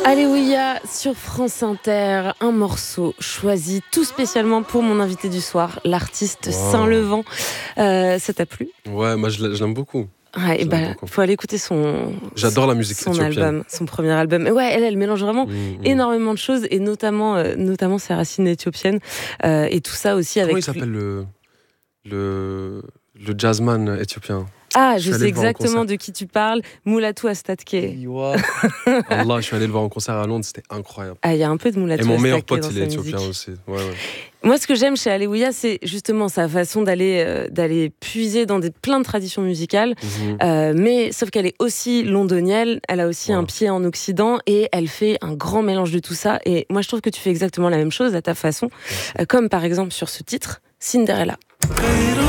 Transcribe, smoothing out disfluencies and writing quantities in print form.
Alléluia sur France Inter, un morceau choisi tout spécialement pour mon invité du soir, l'artiste Saint-Levant. Ça t'a plu ? Ouais, moi je l'aime beaucoup. Ouais, faut aller écouter J'adore la musique son éthiopienne. album, son premier album. Ouais, elle mélange vraiment énormément de choses et notamment ses racines éthiopiennes et tout ça aussi avec. Comment il s'appelle le jazzman éthiopien? Ah, je sais exactement de qui tu parles. Moulatou Astatke. Allah, je suis allé le voir en concert à Londres, c'était incroyable. Ah, il y a un peu de Moulatou Astatke. Et mon meilleur pote, il est musique. éthiopien aussi. Ouais. Moi, ce que j'aime chez Alléluia, c'est justement sa façon d'aller puiser dans plein de traditions musicales. Mais sauf qu'elle est aussi londonienne, elle a aussi un pied en Occident et elle fait un grand mélange de tout ça. Et moi, je trouve que tu fais exactement la même chose à ta façon, comme par exemple sur ce titre, Cinderella.